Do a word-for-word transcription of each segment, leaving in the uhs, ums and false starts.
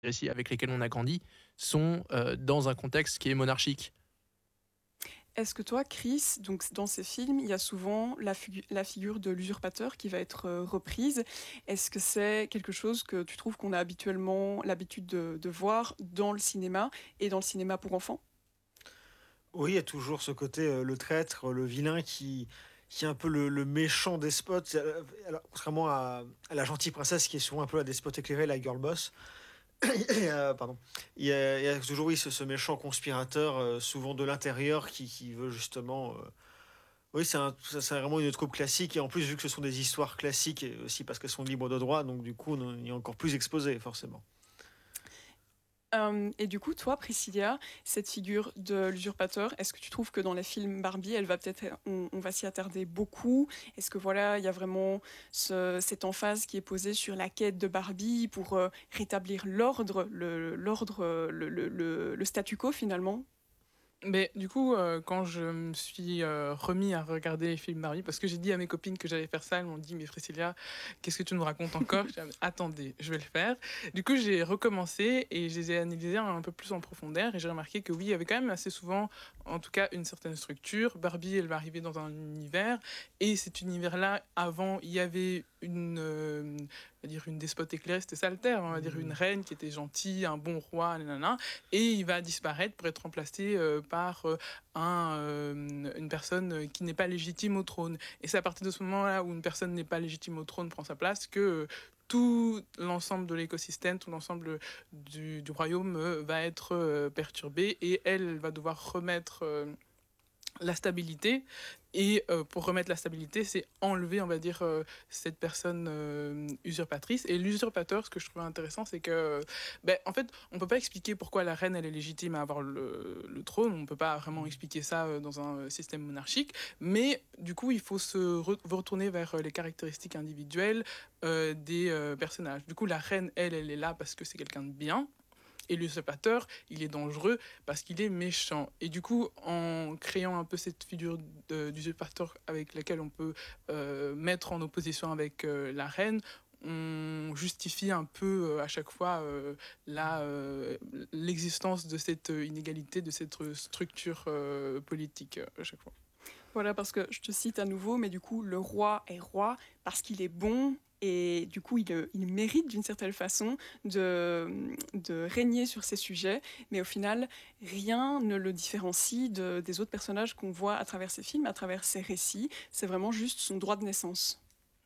récits avec lesquels on a grandi sont, heu, dans un contexte qui est monarchique. Est-ce que toi, Chris, donc dans ces films, il y a souvent la figu la figure de l'usurpateur qui va être, heu, reprise. Est-ce que c'est quelque chose que tu trouves qu'on a habituellement l'habitude de de voir dans le cinéma et dans le cinéma pour enfants? Oui, il y a toujours ce côté, heu, le traître, le vilain qui qui est un peu le le méchant despote. Heu, alors contrairement à à la gentille princesse qui est souvent un peu la despote éclairée, la girl boss. Et heu, pardon. Il y a il y a toujours, oui, ce ce méchant conspirateur, heu, souvent de l'intérieur qui qui veut justement, heu oui, c'est un ça c'est vraiment une troupe classique et en plus, vu que ce sont des histoires classiques et aussi parce qu'elles sont libres de droit, donc du coup, on y est encore plus exposé, forcément. Hem et du coup, toi, Priscilla, cette figure de l'usurpateur, est-ce que tu trouves que dans les films Barbie, elle va peut-être on on va s'y attarder beaucoup? Est-ce que voilà, il y a vraiment ce cette emphase qui est posée sur la quête de Barbie pour, heu, rétablir l'ordre, le l'ordre, heu, le le le le statu quo finalement? Mais du coup, heu, quand je me suis, heu, remis à regarder les films Barbie, parce que j'ai dit à mes copines que j'allais faire ça, elles m'ont dit: «Mais Priscilla, qu'est-ce que tu nous racontes encore?» J'étais là: «Attendez, je vais le faire». Du coup, j'ai recommencé et je les ai analysés un peu plus en profondeur et j'ai remarqué que oui, il y avait quand même assez souvent, en tout cas, une certaine structure. Barbie, elle va arriver dans un univers et cet univers-là, avant, il y avait une, heu, on va dire une despote éclairée, c'était ça le terme, on va dire une Mmh. reine qui était gentille, un bon roi, nanana, et il va disparaître pour être remplacé, heu, par, heu, un, hem, une personne, qui n'est pas légitime au trône. Et c'est à partir de ce moment-là où une personne n'est pas légitime au trône prend sa place que, heu, tout l'ensemble de l'écosystème, tout l'ensemble du du royaume, heu, va être, heu, perturbé et elle, elle va devoir remettre, heu, la stabilité. Et euh, pour remettre la stabilité, c'est enlever, on va dire, euh, cette personne euh, usurpatrice. Et l'usurpateur, ce que je trouvais intéressant, c'est que, ben, en fait, on peut pas expliquer pourquoi la reine, elle est légitime à avoir le, le trône. On peut pas vraiment expliquer ça euh, dans un euh, système monarchique. Mais du coup, il faut se re retourner vers euh, les caractéristiques individuelles euh, des euh, personnages. Du coup, la reine, elle, elle est là parce que c'est quelqu'un de bien. Et l'usurpateur, il est dangereux parce qu'il est méchant. Et du coup, en créant un peu cette figure d'usurpateur avec laquelle on peut euh, mettre en opposition avec euh, la reine, on justifie un peu euh, à chaque fois euh, la, euh, l'existence de cette inégalité, de cette structure euh, politique euh, à chaque fois. Voilà, parce que je te cite à nouveau, mais du coup, le roi est roi parce qu'il est bon et du coup, il, il mérite d'une certaine façon de, de régner sur ces sujets, mais au final, rien ne le différencie de, des autres personnages qu'on voit à travers ces films, à travers ces récits. C'est vraiment juste son droit de naissance.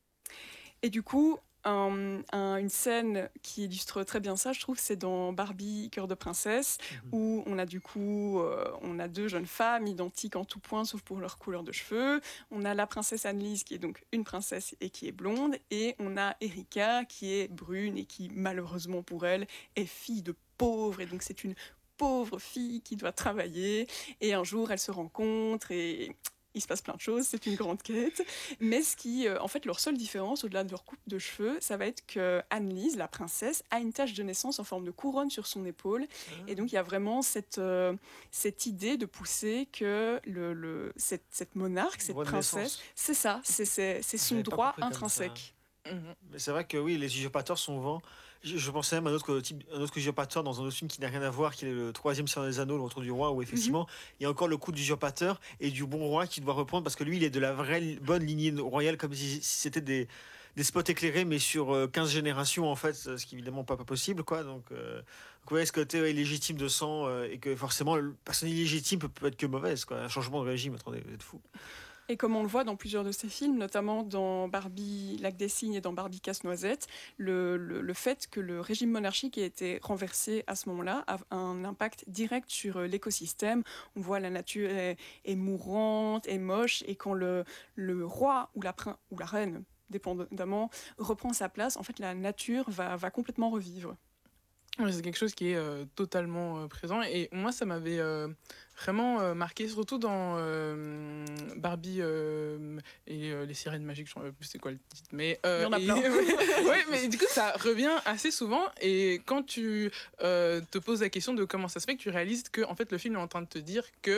Et du coup, un, un, une scène qui illustre très bien ça, je trouve, c'est dans Barbie, Cœur de princesse, Mmh. où on a du coup, euh, on a deux jeunes femmes identiques en tout point, sauf pour leur couleur de cheveux. On a la princesse Annelise, qui est donc une princesse et qui est blonde, et on a Erika, qui est brune et qui, malheureusement pour elle, est fille de pauvre, et donc c'est une pauvre fille qui doit travailler, et un jour elle se rencontre et il se passe plein de choses, c'est une grande quête. Mais ce qui, euh, en fait, leur seule différence, au-delà de leur coupe de cheveux, ça va être que Annelise, la princesse, a une tache de naissance en forme de couronne sur son épaule. Et donc, il y a vraiment cette, euh, cette idée de pousser que le, le, cette, cette monarque, cette Droit de princesse, naissance. c'est ça, c'est c'est- c'est son J'avais pas droit compris comme ça. intrinsèque. Mhm. Mais c'est vrai que oui, les usurpateurs sont souvent. Je, je pensais même à un autre type, un autre usurpateur dans un autre film qui n'a rien à voir, qui est le troisième Seigneur des Anneaux, le Retour du Roi, où Mhm. effectivement il y a encore le coup d'usurpateur et du bon roi qui doit reprendre parce que lui il est de la vraie li- bonne lignée royale, comme si, si c'était des, des spots éclairés, mais sur euh, quinze générations en fait, ce qui est évidemment pas, pas possible quoi. Donc, euh, donc ouais, ce côté ouais, illégitime de sang euh, et que forcément, la personne illégitime peut, peut être que mauvaise quoi. Un changement de régime, attendez, vous êtes fou. Et comme on le voit dans plusieurs de ces films, notamment dans Barbie Lac des Cygnes et dans Barbie Casse-Noisette, le, le, le fait que le régime monarchique ait été renversé à ce moment-là a un impact direct sur euh, l'écosystème. On voit la nature est, est mourante, est moche, et quand le, le roi ou la, prin- ou la reine, dépendamment, reprend sa place, en fait, la nature va, va complètement revivre. Ouais, c'est quelque chose qui est euh, totalement euh, présent et moi ça m'avait euh, vraiment euh, marqué surtout dans euh, Barbie euh, et euh, les sirènes magiques, je ne sais plus c'est quoi le titre, mais Il y euh, en a et, plein. ouais, mais du coup ça revient assez souvent et quand tu euh, te poses la question de comment ça se fait que tu réalises que en fait le film est en train de te dire que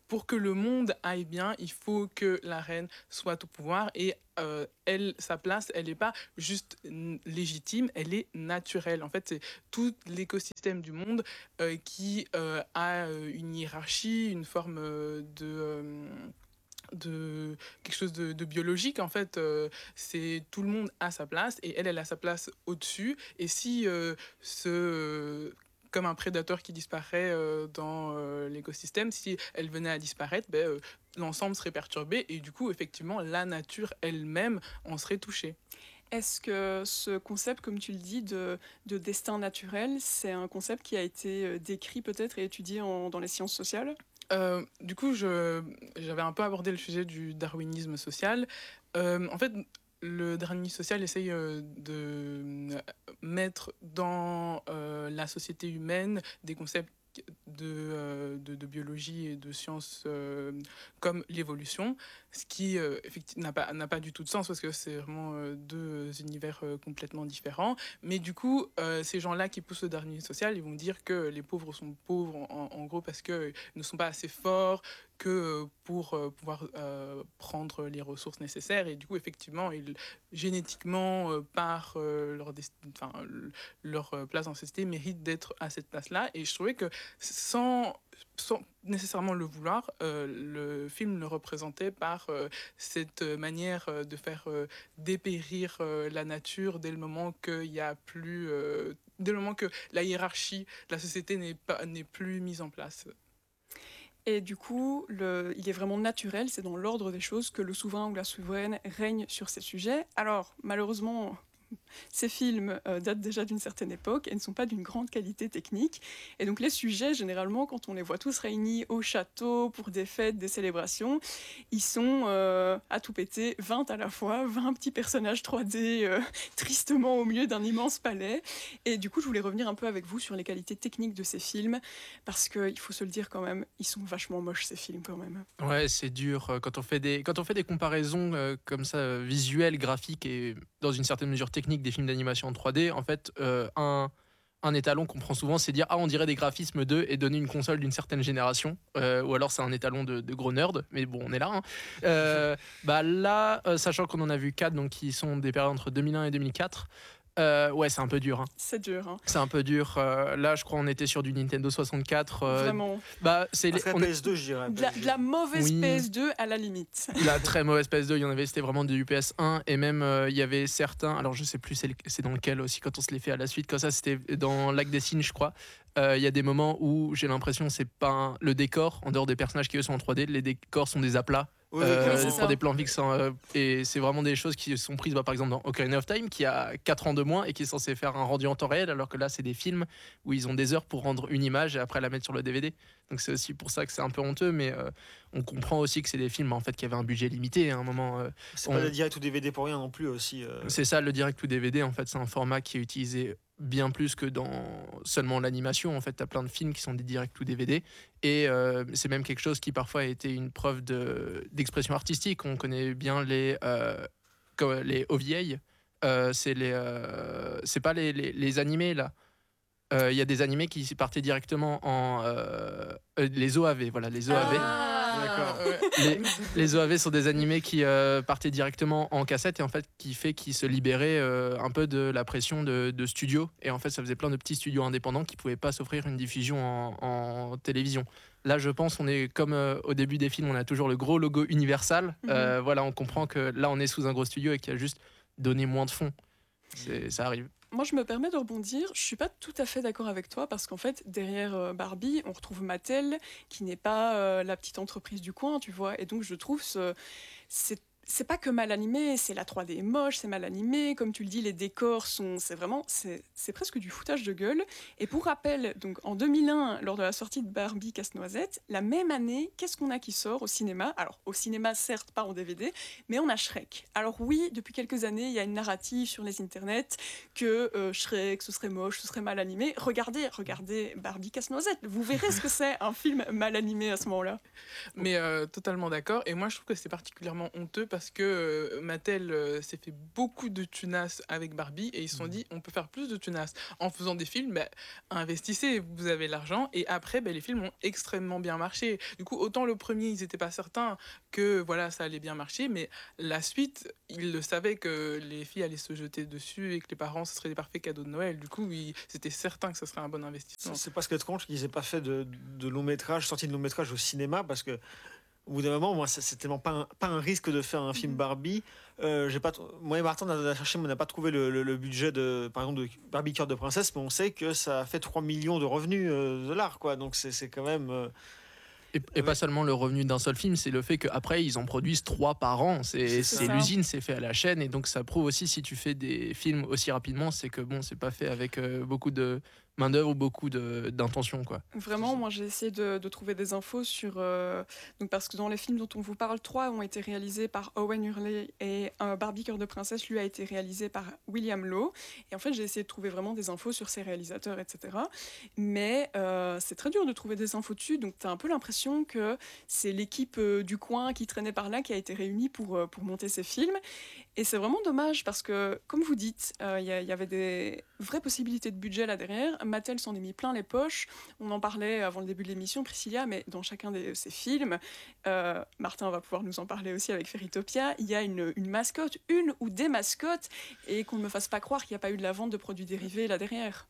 pour que le monde aille bien, il faut que la reine soit au pouvoir et euh, elle, sa place, elle n'est pas juste n- légitime, elle est naturelle. En fait, c'est tout l'écosystème du monde euh, qui euh, a euh, une hiérarchie, une forme euh, de... euh, de quelque chose de, de biologique en fait euh, c'est tout le monde a sa place et elle elle a sa place au-dessus et si euh, ce euh, comme un prédateur qui disparaît euh, dans euh, l'écosystème, si elle venait à disparaître, ben, euh, l'ensemble serait perturbé et du coup effectivement la nature elle-même en serait touchée. Est-ce que ce concept, comme tu le dis, de, de destin naturel, c'est un concept qui a été euh, décrit peut-être et étudié en- dans les sciences sociales? Euh, du coup, je, j'avais un peu abordé le sujet du darwinisme social. Euh, en fait, le darwinisme social essaye euh, de euh, mettre dans euh, la société humaine des concepts de, euh, de, de biologie et de sciences euh, comme l'évolution, ce qui euh, effectivement n'a pas, n'a pas du tout de sens parce que c'est vraiment euh, deux univers euh, complètement différents. Mais du coup, euh, ces gens-là qui poussent le darwinisme social, ils vont dire que les pauvres sont pauvres en, en gros parce qu'ils ne sont pas assez forts que euh, pour euh, pouvoir euh, prendre les ressources nécessaires. Et du coup, effectivement, ils, génétiquement, euh, par euh, leur, dest- enfin, l- leur euh, place dans la société, méritent d'être à cette place-là. Et je trouvais que sans, sans nécessairement le vouloir, euh, le film le représentait par euh, cette manière euh, de faire euh, dépérir euh, la nature dès le moment qu'il y a plus... euh, dès le moment que la hiérarchie de la société n'est pas n'est plus mise en place. Et du coup, le, il est vraiment naturel, c'est dans l'ordre des choses que le souverain ou la souveraine règne sur ces sujets. Alors, malheureusement, ces films euh, datent déjà d'une certaine époque et ne sont pas d'une grande qualité technique. Et donc les sujets, généralement, quand on les voit tous réunis au château pour des fêtes, des célébrations, ils sont euh, à tout péter, vingt à la fois, vingt petits personnages trois D euh, tristement au milieu d'un immense palais. Et du coup, je voulais revenir un peu avec vous sur les qualités techniques de ces films, parce qu'il faut se le dire quand même, ils sont vachement moches ces films quand même. Ouais, c'est dur euh, quand on fait des, quand on fait des comparaisons euh, comme ça, euh, visuelles, graphiques et dans une certaine mesure technique des films d'animation en trois D. En fait, euh, un, un étalon qu'on prend souvent, c'est dire ah, on dirait des graphismes de et donner une console d'une certaine génération. Euh, ou alors c'est un étalon de, de gros nerd, mais bon, on est là. Hein. Euh, bah là, euh, sachant qu'on en a vu quatre, donc qui sont des périodes entre deux mille un et deux mille quatre. Euh, ouais, c'est un peu dur. Hein. C'est dur, hein. C'est un peu dur. Euh, là, je crois on était sur du Nintendo soixante-quatre. euh, Vraiment. Bah, c'est Ah, les- c'est on est- P S deux, je dirais. De la, de la mauvaise Oui. P S deux à la limite. La très mauvaise P S deux, il y en avait, c'était vraiment du P S un. Et même, euh, il y avait certains. Alors, je sais plus c'est, le- c'est dans lequel aussi, quand on se les fait à la suite. Comme ça, c'était dans Lac des Signes, je crois. Euh, Il y a des moments où j'ai l'impression que c'est pas un- le décor, en dehors des personnages qui eux sont en trois D, les décors sont des aplats. Oui, euh, oui, c'est pour ça. des plans fixes hein, euh, et c'est vraiment des choses qui sont prises bah, par exemple dans Ocarina of Time qui a quatre ans de moins et qui est censé faire un rendu en temps réel alors que là c'est des films où ils ont des heures pour rendre une image et après la mettre sur le D V D, donc c'est aussi pour ça que c'est un peu honteux, mais euh, on comprend aussi que c'est des films en fait qui avaient un budget limité à un moment. euh, c'est on- pas des direct ou D V D pour rien non plus aussi. euh. c'est ça, le direct ou D V D en fait c'est un format qui est utilisé bien plus que dans seulement l'animation. En fait, tu as plein de films qui sont des directs ou D V D. Et euh, c'est même quelque chose qui parfois a été une preuve de, d'expression artistique. On connaît bien les, euh, comme les O V A. Euh, c'est, les, euh, c'est pas les, les, les animés là. Euh, Il y a des animés qui partaient directement en. euh, euh, les O A V, voilà, les O A V. Ah, D'accord. Ouais. Les, les O A V sont des animés qui euh, partaient directement en cassette et en fait qui fait qu'ils se libéraient euh, un peu de la pression de, de studios, et en fait ça faisait plein de petits studios indépendants qui pouvaient pas s'offrir une diffusion en, en télévision. Là je pense on est comme euh, au début des films, on a toujours le gros logo Universal. Mhm. Euh, voilà, on comprend que là on est sous un gros studio et qu'il y a juste donné moins de fonds. C'est, ça arrive. Moi, je me permets de rebondir. Je suis pas tout à fait d'accord avec toi parce qu'en fait, derrière euh, Barbie, on retrouve Mattel, qui n'est pas euh, la petite entreprise du coin, tu vois. Et donc, je trouve ce, c'est c'est pas que mal animé, c'est la trois D est moche, c'est mal animé, comme tu le dis, les décors sont, c'est vraiment, c'est, c'est presque du foutage de gueule. Et pour rappel, donc en deux mille un, lors de la sortie de Barbie Casse-Noisette, la même année, qu'est-ce qu'on a qui sort au cinéma? Alors au cinéma, certes pas en D V D, mais on a Shrek. Alors oui, depuis quelques années, il y a une narrative sur les internets que euh, Shrek, ce serait moche, ce serait mal animé. Regardez, regardez Barbie Casse-Noisette, vous verrez ce que c'est un film mal animé à ce moment-là. Mais euh, totalement d'accord. Et moi, je trouve que c'est particulièrement honteux parce que euh, Mattel euh, s'est fait beaucoup de tunas avec Barbie et ils se sont dit on peut faire plus de tunas en faisant des films. Bah, investissez, vous avez l'argent et après bah, les films ont extrêmement bien marché. Du coup autant le premier ils n'étaient pas certains que voilà ça allait bien marcher, mais la suite ils le savaient que les filles allaient se jeter dessus et que les parents ce seraient des parfaits cadeaux de Noël. Du coup ils étaient certains que ce serait un bon investissement. C'est parce que étrange qu'ils aient pas fait de, de long métrage, sortie de long métrage au cinéma, parce que au bout d'un moment, moi, c'est c'est tellement pas un, pas un risque de faire un film Barbie. Euh, j'ai pas, t- moi et Martin, on a, on a cherché, mais on n'a pas trouvé le, le- le budget de, par exemple, de Barbie Cœur de Princesse, mais on sait que ça a fait trois millions de revenus euh, de dollars, quoi. Donc c'est c'est quand même. euh, Et, et pas seulement le revenu d'un seul film, c'est le fait qu'après ils en produisent trois par an. C'est C'est c'est ça. l'usine, c'est fait à la chaîne, et donc ça prouve aussi si tu fais des films aussi rapidement, c'est que bon, c'est pas fait avec euh, beaucoup de main d'œuvre ou beaucoup de- d'intention, quoi. Vraiment, moi j'ai essayé de, de trouver des infos sur. euh, donc parce que dans les films dont on vous parle, trois ont été réalisés par Owen Hurley et euh, Barbie Cœur de Princesse, lui, a été réalisé par William Lowe. Et en fait, j'ai essayé de trouver vraiment des infos sur ces réalisateurs, et cetera. Mais euh, c'est très dur de trouver des infos dessus, donc tu as un peu l'impression que c'est l'équipe euh, du coin qui traînait par là qui a été réunie pour, euh, pour monter ces films. Et c'est vraiment dommage parce que, comme vous dites, euh, il y, a- il y avait des vraies possibilités de budget là derrière. Mattel s'en est mis plein les poches. On en parlait avant le début de l'émission, Priscilla, mais dans chacun de ces films, euh, Martin va pouvoir nous en parler aussi avec Fairytopia, il y a une, une mascotte, une ou des mascottes, et qu'on ne me fasse pas croire qu'il n'y a pas eu de la vente de produits dérivés là derrière.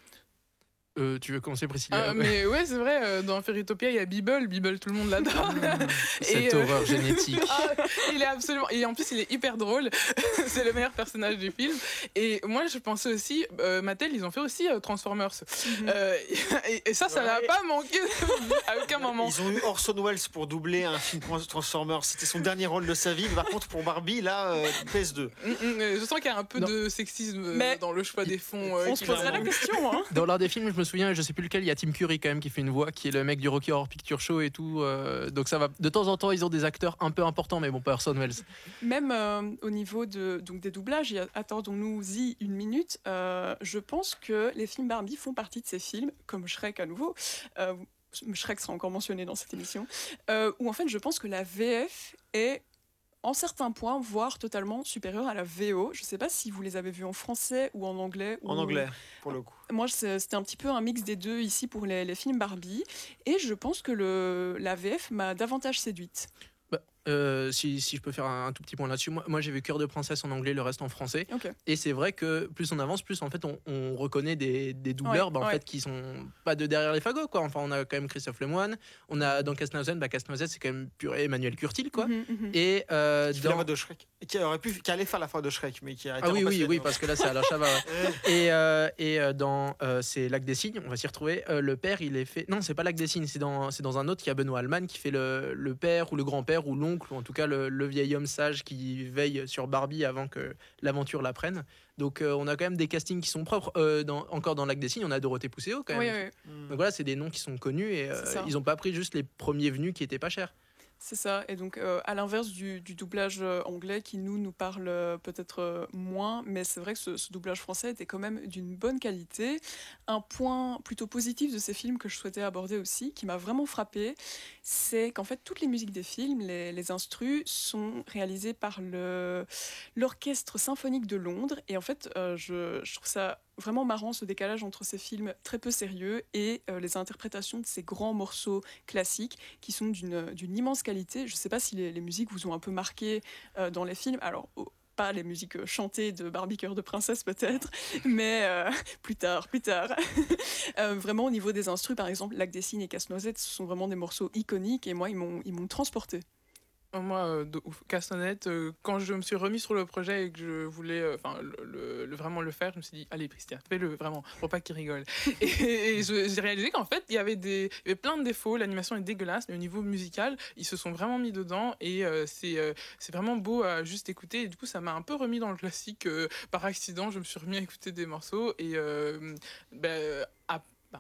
Euh, tu veux commencer, Priscilla? Ah, mais ouais, c'est vrai, euh, dans Fairytopia, il y a Bibble. Bibble, tout le monde l'adore. Cette Et, euh, horreur génétique. Ah, il est absolument. Et en plus, il est hyper drôle. C'est le meilleur personnage du film. Et moi, je pensais aussi. Euh, Mattel, ils ont fait aussi euh, Transformers. Euh, et, et ça, ça n'a Ouais. pas manqué à aucun moment. Ils ont eu Orson Welles pour doubler un film Trans- Transformers. C'était son dernier rôle de sa vie. Mais par contre, pour Barbie, là, euh, P S deux. Mm, mm, euh, je sens qu'il y a un peu Non. de sexisme euh, Mais- dans le choix des fonds. euh, On qui se poserait va- la question, hein. Dans l'un des films, je me souviens, je sais plus lequel, il y a Tim Curry quand même qui fait une voix, qui est le mec du Rocky Horror Picture Show et tout. euh, donc ça va. De temps en temps, ils ont des acteurs un peu importants, mais bon, pas Orson Welles. Même euh, au niveau de, donc des doublages, y a- attendons-nous-y une minute, euh, je pense que les films Barbie font partie de ces films, comme Shrek à nouveau, euh, Shrek sera encore mentionné dans cette émission, euh, où en fait je pense que la V F est en certains points, voire totalement supérieure à la V O. Je ne sais pas si vous les avez vus en français ou en anglais. En ou- anglais, pour le coup. Moi, c'est- c'était un petit peu un mix des deux ici pour les, les films Barbie. Et je pense que le, la V F m'a davantage séduite. Bah, euh, si, si je peux faire un, un tout petit point là-dessus, moi, moi j'ai vu Cœur de Princesse en anglais, le reste en français. Ok. Et c'est vrai que plus on avance, plus en fait on, on reconnaît des, des doubleurs Ouais, bah, en ouais. fait, qui sont pas de derrière les fagots, quoi. Enfin, on a quand même Christophe Lemoine, on a dans Casse-Noisette, bah, Casse-Noisette c'est quand même puré Emmanuel Curtil, quoi. Mhm, mhm. Et euh, Qui fait la dans... voix de Shrek. Et qui aurait pu, qui allait faire la voix de Shrek, mais qui a été Ah oui, oui, remplacé, oui, donc. parce que là c'est Alain Chabat. ouais. Euh, Et, euh, et euh, dans euh, c'est Lac des Cygnes, on va s'y retrouver. Euh, le père, il est fait. Non, c'est pas Lac des Cygnes, c'est dans, c'est dans un autre qui a Benoît Alman qui fait le, le père ou le grand-père ou l'oncle, ou en tout cas le, le vieil homme sage qui veille sur Barbie avant que l'aventure la prenne. Donc euh, on a quand même des castings qui sont propres. Euh, dans, encore dans Lac des Cygnes, on a Dorothée Pousséo quand même. Oui, oui, hmm. Donc voilà, c'est des noms qui sont connus et euh, C'est ça. ils ont pas pris juste les premiers venus qui étaient pas chers. c'est ça. Et donc, euh, à l'inverse du, du doublage euh, anglais qui, nous, nous parle euh, peut-être euh, moins, mais c'est vrai que ce, ce doublage français était quand même d'une bonne qualité. Un point plutôt positif de ces films que je souhaitais aborder aussi, qui m'a vraiment frappé, c'est qu'en fait, toutes les musiques des films, les, les instrus, sont réalisées par le, l'Orchestre symphonique de Londres. Et en fait, euh, je, je trouve ça vraiment marrant, ce décalage entre ces films très peu sérieux et euh, les interprétations de ces grands morceaux classiques qui sont d'une d'une immense qualité. Je ne sais pas si les, les musiques vous ont un peu marqué euh, dans les films. Alors, oh, pas les musiques euh, chantées de Barbie Cœur de Princesse peut-être, mais euh, plus tard, plus tard. Euh, vraiment au niveau des instrus, par exemple, Lac des Cygnes et Casse-Noisette, ce sont vraiment des morceaux iconiques et moi, ils m'ont ils m'ont transporté. Moi, euh, de ouf. Casse-Noisette, euh, quand je me suis remis sur le projet et que je voulais euh, enfin le, le- le- vraiment le faire, je me suis dit, allez, Pristia, fais-le vraiment, pour pas qu'il rigole. Et, et je- j'ai réalisé qu'en fait, il y avait des, il y avait plein de défauts, l'animation est dégueulasse, mais au niveau musical, ils se sont vraiment mis dedans et euh, c'est euh, c'est vraiment beau à juste écouter. Et du coup, ça m'a un peu remis dans le classique. euh, par accident, je me suis remis à écouter des morceaux et euh, ben, à- ben,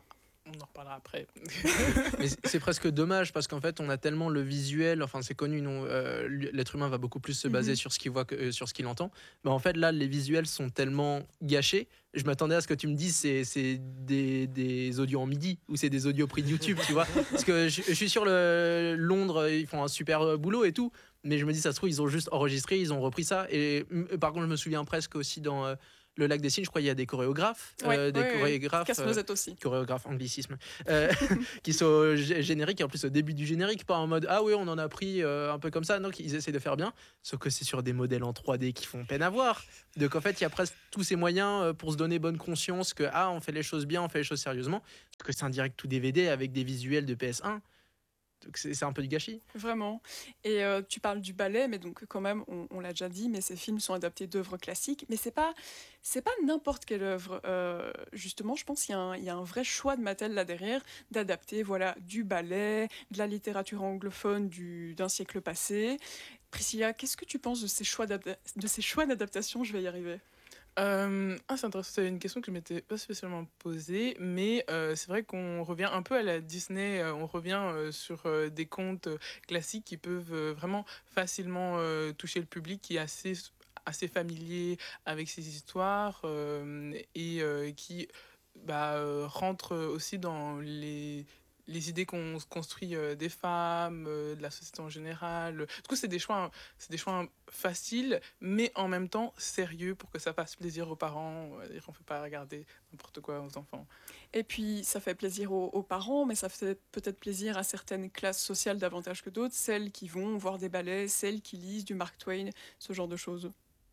On en reparlera après. Mais c'est- c'est presque dommage parce qu'en fait, on a tellement le visuel. Enfin, c'est connu, non, euh, l'être humain va beaucoup plus se baser Mhm. sur ce qu'il voit que euh, sur ce qu'il entend. Mais en fait, là, les visuels sont tellement gâchés. Je m'attendais à ce que tu me dises, c'est c'est des, des audios en midi ou c'est des audios pris de YouTube, tu vois. Parce que je, je suis sûr, le, Londres, ils font un super boulot et tout. Mais je me dis, ça se trouve, ils ont juste enregistré, ils ont repris ça. Et mm, par contre, je me souviens presque aussi dans euh, Le Lac des Cygnes, je crois qu'il y a des chorégraphes. Ouais, euh, des ouais, ouais. chorégraphes. euh, Casse-noisette aussi. chorégraphe anglicisme euh, qui sont au gé- générique et en plus au début du générique pas en mode ah oui on en a pris euh, un peu comme ça, donc ils essaient de faire bien, sauf que c'est sur des modèles en trois D qui font peine à voir, donc en fait il y a presque tous ces moyens euh, pour se donner bonne conscience que ah on fait les choses bien, on fait les choses sérieusement, parce que c'est un direct tout D V D avec des visuels de P S un, donc c'est c'est un peu du gâchis. Vraiment. Et euh, tu parles du ballet, mais donc quand même, on, on l'a déjà dit, mais ces films sont adaptés d'œuvres classiques. Mais c'est pas, c'est pas n'importe quelle œuvre. Euh, justement, je pense qu'il y a un, il y a un vrai choix de Mattel là derrière, d'adapter voilà du ballet, de la littérature anglophone du, d'un siècle passé. Priscilla, qu'est-ce que tu penses de ces choix d'adapta- de ces choix d'adaptation? Je vais y arriver. Euh, ah, c'est intéressant, c'est une question que je m'étais pas spécialement posée, mais euh, c'est vrai qu'on revient un peu à la Disney, euh, on revient euh, sur euh, des contes euh, classiques qui peuvent euh, vraiment facilement euh, toucher le public, qui est assez, assez familier avec ces histoires euh, et euh, qui bah, euh, rentre aussi dans les, les idées qu'on se construit euh, des femmes, euh, de la société en général. Du coup, c'est des choix, c'est des choix faciles, mais en même temps sérieux pour que ça fasse plaisir aux parents. On ne fait pas regarder n'importe quoi aux enfants. Et puis, ça fait plaisir aux, aux parents, mais ça fait peut-être plaisir à certaines classes sociales davantage que d'autres, celles qui vont voir des ballets, celles qui lisent du Mark Twain, ce genre de choses.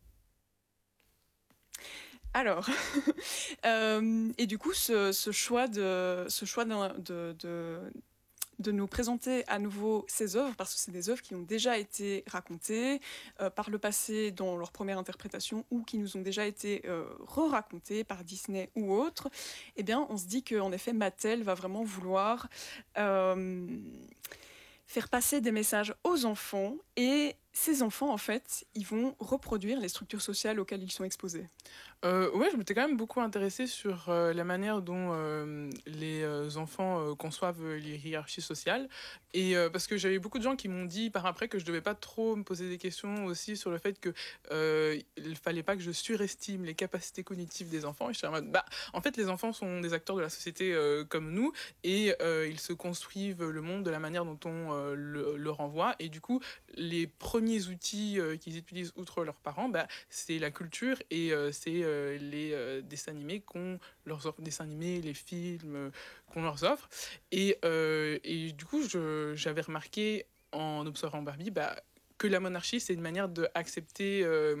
Alors, euh, et du coup, ce, ce choix, de, ce choix d'un- de, de, de nous présenter à nouveau ces œuvres, parce que c'est des œuvres qui ont déjà été racontées euh, par le passé dans leur première interprétation ou qui nous ont déjà été euh, re-racontées par Disney ou autres, eh bien, on se dit qu'en effet, Mattel va vraiment vouloir euh, faire passer des messages aux enfants et ces enfants, en fait, ils vont reproduire les structures sociales auxquelles ils sont exposés. Euh, ouais, je m'étais quand même beaucoup intéressée sur euh, la manière dont euh, les euh, enfants euh, conçoivent euh, les hiérarchies sociales. Et euh, parce que j'avais beaucoup de gens qui m'ont dit par après que je devais pas trop me poser des questions aussi sur le fait que euh, il fallait pas que je surestime les capacités cognitives des enfants. Et je suis en mode, bah, en fait, les enfants sont des acteurs de la société euh, comme nous et euh, ils se construisent le monde de la manière dont on euh, le, le renvoie. Et du coup, les premiers outils euh, qu'ils utilisent outre leurs parents, bah, c'est la culture et euh, c'est euh, les euh, dessins animés qu'on leur offre, dessins animés, les films euh, qu'on leur offre. Et, euh, et du coup, je- j'avais remarqué en observant Barbie bah, que la monarchie, c'est une manière d'accepter euh,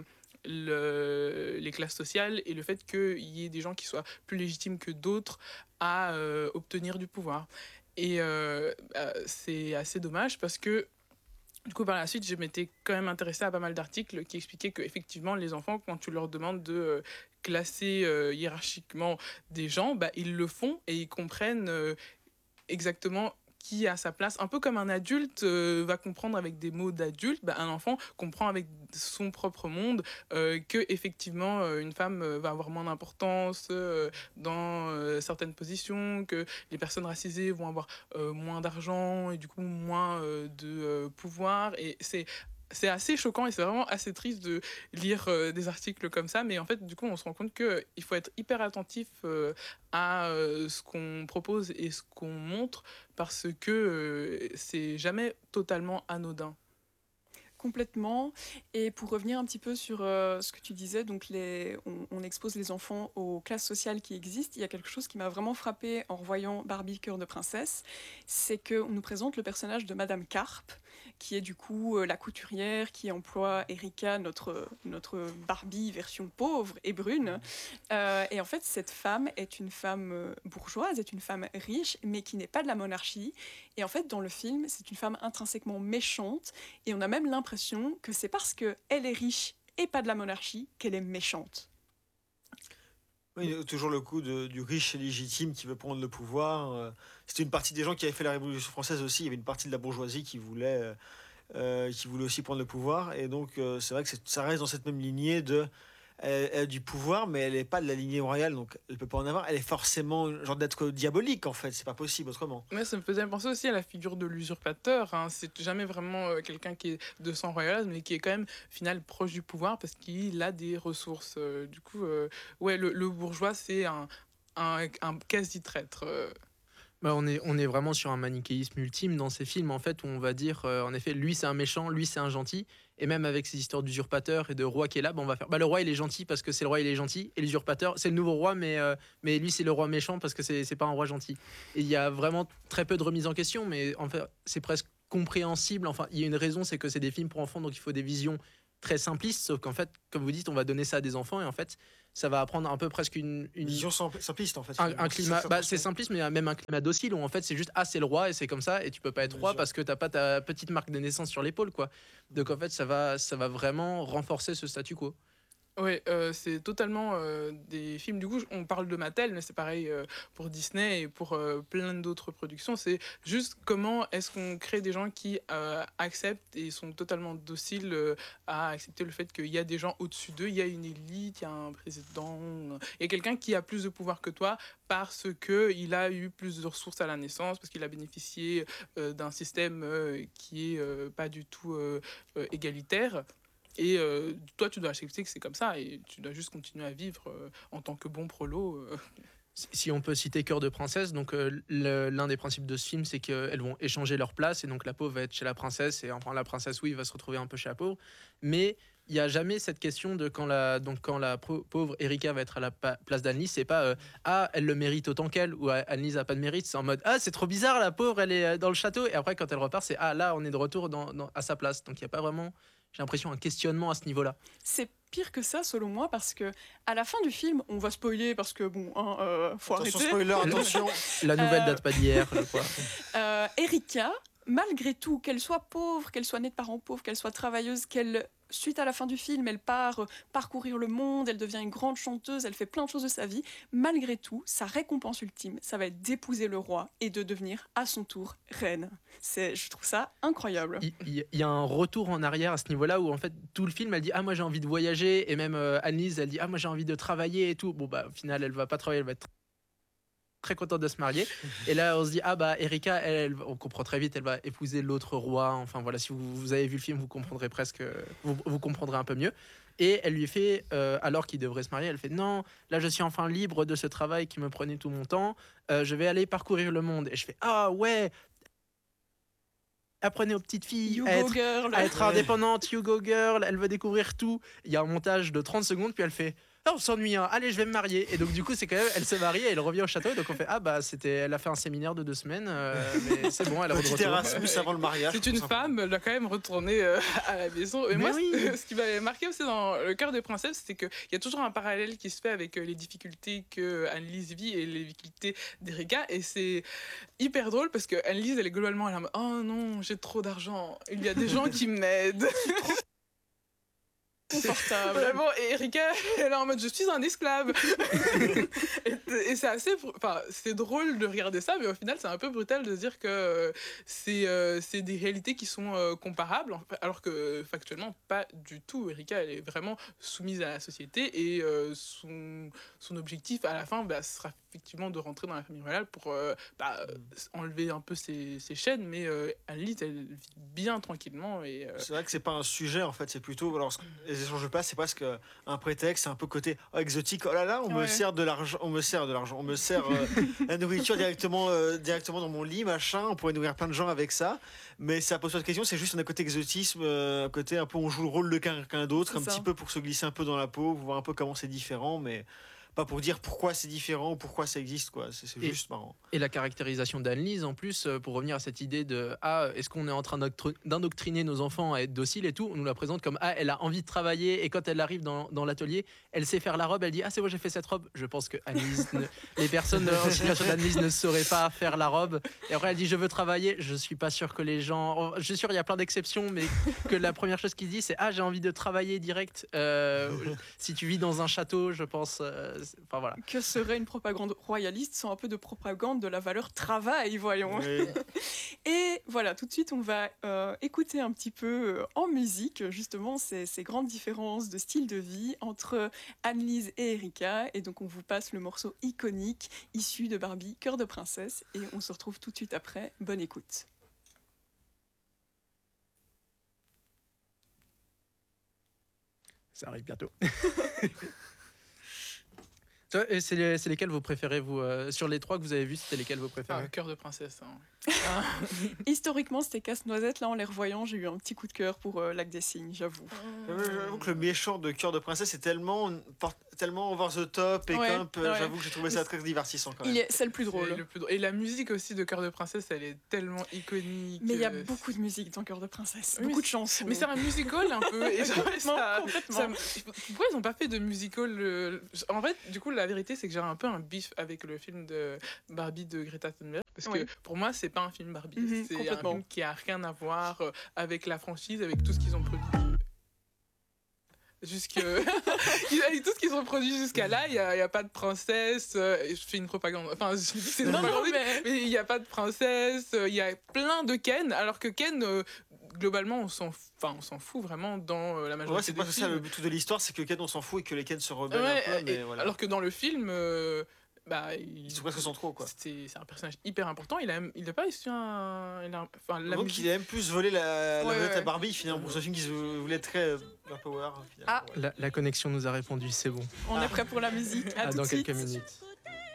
le- les classes sociales et le fait qu'il y ait des gens qui soient plus légitimes que d'autres à euh, obtenir du pouvoir. Et euh, bah, c'est assez dommage parce que du coup, par la suite, je m'étais quand même intéressée à pas mal d'articles qui expliquaient qu'effectivement, les enfants, quand tu leur demandes de euh, classer euh, hiérarchiquement des gens, bah, ils le font et ils comprennent euh, exactement qui a sa place. Un peu comme un adulte euh, va comprendre avec des mots d'adulte, bah, un enfant comprend avec son propre monde euh, que effectivement euh, une femme euh, va avoir moins d'importance euh, dans euh, certaines positions, que les personnes racisées vont avoir euh, moins d'argent et du coup moins euh, de euh, pouvoir. Et c'est c'est assez choquant et c'est vraiment assez triste de lire euh, des articles comme ça, mais en fait, du coup, on se rend compte qu'il faut être hyper attentif euh, à euh, ce qu'on propose et ce qu'on montre parce que euh, c'est jamais totalement anodin. Complètement. Et pour revenir un petit peu sur euh, ce que tu disais, donc les, on, on expose les enfants aux classes sociales qui existent. Il y a quelque chose qui m'a vraiment frappé en revoyant Barbie Cœur de princesse, c'est qu'on nous présente le personnage de Madame Carp, qui est du coup euh, la couturière qui emploie Erika, notre, notre Barbie version pauvre et brune. Euh, et en fait, cette femme est une femme euh, bourgeoise, est une femme riche, mais qui n'est pas de la monarchie. Et en fait, dans le film, c'est une femme intrinsèquement méchante. Et on a même l'impression que c'est parce qu'elle est riche et pas de la monarchie qu'elle est méchante. Oui, toujours le coup de- du riche et légitime qui veut prendre le pouvoir. euh, C'était une partie des gens qui avaient fait la Révolution française aussi. Il y avait une partie de la bourgeoisie qui voulait, euh, euh, qui voulait aussi prendre le pouvoir. Et donc, euh, c'est vrai que c'est- ça reste dans cette même lignée de elle, elle a du pouvoir, mais elle n'est pas de la lignée royale, donc elle peut pas en avoir. Elle est forcément genre d'être diabolique en fait. C'est pas possible autrement. Mais ça me faisait penser aussi à la figure de l'usurpateur. Hein. C'est jamais vraiment euh, quelqu'un qui est de sang royal, mais qui est quand même, au final, proche du pouvoir parce qu'il a des ressources. Euh, du coup, euh, ouais, le, le bourgeois, c'est un, un, un quasi-traître. euh. Bah, on, est, on est vraiment sur un manichéisme ultime dans ces films, en fait, où on va dire, euh, en effet, lui c'est un méchant, lui c'est un gentil, et même avec ces histoires d'usurpateur et de roi qui est là, bah, on va faire, bah, le roi il est gentil parce que c'est le roi il est gentil, et l'usurpateur c'est le nouveau roi, mais, euh, mais lui c'est le roi méchant parce que c'est, c'est pas un roi gentil. Et il y a vraiment très peu de remise en question, mais en fait, c'est presque compréhensible, enfin, il y a une raison, c'est que c'est des films pour enfants, donc il faut des visions très simplistes, sauf qu'en fait, comme vous dites, on va donner ça à des enfants, et en fait, ça va apprendre un peu presque une, une Vision simple- simpliste en fait. un, finalement. un climat, ça, bah, ça, c'est ça. simpliste, mais il y a même un climat docile où en fait c'est juste ah c'est le roi et c'est comme ça et tu peux pas être Bien roi sûr. parce que t'as pas ta petite marque de naissance sur l'épaule quoi. Donc en fait ça va ça va vraiment renforcer ce statu quo. Ouais, euh, c'est totalement euh, des films. Du coup, on parle de Mattel, mais c'est pareil euh, pour Disney et pour euh, plein d'autres productions. C'est juste comment est-ce qu'on crée des gens qui euh, acceptent et sont totalement dociles euh, à accepter le fait qu'il y a des gens au-dessus d'eux, il y a une élite, il y a un président, il y a quelqu'un qui a plus de pouvoir que toi parce qu'il a eu plus de ressources à la naissance, parce qu'il a bénéficié euh, d'un système euh, qui est euh, pas du tout euh, euh, égalitaire. Et euh, toi, tu dois accepter que c'est comme ça et tu dois juste continuer à vivre euh, en tant que bon prolo. euh. Si si on peut citer Cœur de princesse, donc euh, le- l'un des principes de ce film c'est qu'elles vont échanger leur place et donc la pauvre va être chez la princesse et enfin la princesse oui va se retrouver un peu chez la pauvre, mais il y a jamais cette question de quand la donc quand la pau- pauvre Erika va être à la pa- place d'Annelise, c'est pas euh, ah elle le mérite autant qu'elle ou ah, Annelise a pas de mérite, c'est en mode ah c'est trop bizarre la pauvre elle est euh, dans le château et après quand elle repart c'est ah là on est de retour dans, dans- à sa place, donc il y a pas vraiment, j'ai l'impression, un questionnement à ce niveau-là. C'est pire que ça, selon moi, parce que à la fin du film, on va spoiler parce que bon, hein, euh, faut Attention arrêter. spoiler, attention. La nouvelle Euh, date pas d'hier, je crois. Euh, Erika, malgré tout, qu'elle soit pauvre, qu'elle soit née de parents pauvres, qu'elle soit travailleuse, qu'elle, suite à la fin du film, elle part euh, parcourir le monde, elle devient une grande chanteuse, elle fait plein de choses de sa vie, malgré tout, sa récompense ultime, ça va être d'épouser le roi et de devenir à son tour reine. C'est, je trouve ça incroyable. Il il- il y a un retour en arrière à ce niveau-là où en fait tout le film elle dit ah moi j'ai envie de voyager et même euh, Annelise elle dit ah moi j'ai envie de travailler et tout. Bon bah au final elle va pas travailler, elle va être très contente de se marier et là on se dit ah bah Erika elle, elle- on comprend très vite elle va épouser l'autre roi, enfin voilà si vous, vous avez vu le film vous comprendrez presque vous, vous comprendrez un peu mieux et elle lui fait euh, alors qu'il devrait se marier elle fait non là je suis enfin libre de ce travail qui me prenait tout mon temps. Euh, je vais aller parcourir le monde et je fais ah ouais apprenez aux petites filles You à go être, girl. à être Ouais. indépendante, you go girl, elle veut découvrir tout. Il y a un montage de trente secondes, puis elle fait ah, on s'ennuie, hein. Allez, je vais me marier. Et donc, du coup, c'est quand même, elle se marie et elle revient au château. Et donc, on fait ah, bah, c'était, elle a fait un séminaire de deux semaines, euh, mais c'est bon, elle est de Petit retour. Erasmus avant le mariage. C'est une tout femme, elle doit quand même retourner euh, à la maison. Et Mais moi, oui. ce, ce qui m'avait marqué aussi dans Le Cœur des princesses, c'est qu'il y a toujours un parallèle qui se fait avec euh, les difficultés que Annelise vit et les difficultés d'Erika. Et c'est hyper drôle parce que Annelise, elle est globalement, elle est en mode, oh non, j'ai trop d'argent. Il y a des gens qui m'aident. Confortable. Vraiment, et Erika, elle est en mode je suis un esclave. et et c'est assez. Enfin, c'est drôle de regarder ça, mais au final, c'est un peu brutal de se dire que euh, c'est euh, c'est des réalités qui sont euh, comparables, en fait, alors que factuellement, pas du tout. Erika, elle est vraiment soumise à la société et euh, son, son objectif à la fin bah, sera effectivement de rentrer dans la famille royale pour euh, bah, enlever un peu ses, ses chaînes, mais euh, Annelise, elle vit bien tranquillement. Et, euh, C'est vrai que c'est pas un sujet en fait, c'est plutôt alors ce- les échanges de place, c'est presque un prétexte, c'est un peu côté oh, exotique. Oh là là, on me Ouais. sert de l'argent, on me sert de l'argent, on me sert euh, la nourriture directement euh, directement dans mon lit, machin. On pourrait nourrir plein de gens avec ça, mais ça pose pas de question. C'est juste un côté exotisme, euh, un côté un peu on joue le rôle de quelqu'un d'autre, C'est un ça. petit peu pour se glisser un peu dans la peau, voir un peu comment c'est différent, mais pas pour dire pourquoi c'est différent ou pourquoi ça existe quoi. C'est c'est Et- juste marrant. Et la caractérisation d'Annelise, en plus, euh, pour revenir à cette idée de ah, est-ce qu'on est en train d'octro- d'indoctriner nos enfants à être dociles et tout, on nous la présente comme ah, elle a envie de travailler et quand elle arrive dans, dans l'atelier, elle sait faire la robe, elle dit ah, c'est moi j'ai fait cette robe. Je pense que Annelise ne- les personnes en situation d'Annelise ne sauraient pas faire la robe. Et après, elle dit je veux travailler. Je suis pas sûr que les gens. Je suis sûr, il y a plein d'exceptions, mais que la première chose qu'ils disent, c'est ah, j'ai envie de travailler direct. Euh, si tu vis dans un château, je pense, euh, enfin voilà. Que serait une propagande royaliste sans un peu de propagande de la valeur travail, voyons. Oui. Et voilà, tout de suite, on va euh, écouter un petit peu euh, en musique, justement, ces, ces grandes différences de style de vie entre Annelise et Erika. Et donc, on vous passe le morceau iconique issu de Barbie, Cœur de princesse. Et on se retrouve tout de suite après. Bonne écoute. Ça arrive bientôt. Et c'est, les, c'est lesquels vous préférez, vous euh, sur les trois que vous avez vus, c'était lesquels vous préférez? Ah, Cœur de princesse. Hein. Ah. Historiquement, c'était Casse-Noisette. Là, en les revoyant, j'ai eu un petit coup de cœur pour euh, Lac des Cygnes, j'avoue. J'avoue que le méchant de Cœur de princesse est tellement, tellement over the top et Ouais, camp. ouais. J'avoue que j'ai trouvé ça très divertissant quand même. Il est, c'est le plus drôle. C'est le plus drôle. Et la musique aussi de Cœur de princesse, elle est tellement iconique. Mais il y a euh, beaucoup de musique dans Cœur de princesse, Oui, beaucoup de chansons. Mais c'est un musical un peu. Et genre, Complètement, ça- complètement. ça- pourquoi ils n'ont pas fait de musical euh, En fait, du coup, la vérité, c'est que j'ai un peu un bif avec le film de Barbie de Greta Thunberg. Parce Oui. que pour moi, c'est pas un film Barbie. Mhm, c'est un complètement. film qui a rien à voir euh, avec la franchise, avec tout ce qu'ils ont produit. Jusque... avec tout ce qu'ils ont produit jusqu'à là, il n'y a, il y a pas de princesse. euh, Je fais une propagande. Enfin, je dis que c'est une Non, non, propagande, mais- mais il n'y a pas de princesse. euh, Il y a plein de Ken, alors que Ken, euh, globalement, on s'en, f- enfin, on s'en fout vraiment dans euh, la Ouais, majorité c'est des pas ça films. le but de l'histoire, c'est que Ken on s'en fout et que les Ken se rebellent Ouais, un peu, mais et- voilà. Alors que dans le film, euh, bah, il- Ils sont presque centraux quoi. c'est, c'est un personnage hyper important. Il a, il n'a pas eu un, il a- enfin, la Donc musique- il a même plus volé la, la Ouais, vedette ouais. à Barbie finalement pour ce film qui se voulait très euh, girl power. Finalement, Ah. ouais. La, la connexion nous a répondu, c'est bon. On est prêt pour la musique. À À tout dans de suite. quelques minutes.